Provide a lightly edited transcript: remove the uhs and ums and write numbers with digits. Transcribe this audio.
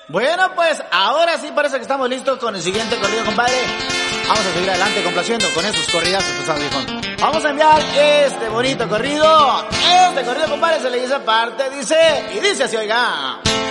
Bueno, pues ahora sí parece que estamos listos con el siguiente corrido, compadre. Vamos a seguir adelante complaciendo con estos corridazos pesados, viejón. Vamos a enviar este bonito corrido. Este corrido, compadre, se le dice aparte, dice, y dice así, oiga.